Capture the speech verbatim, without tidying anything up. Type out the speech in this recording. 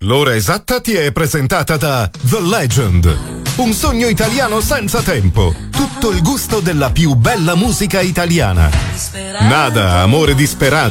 L'ora esatta ti è presentata da The Legend, un sogno italiano senza tempo, tutto il gusto della più bella musica italiana. Nada, amore disperato.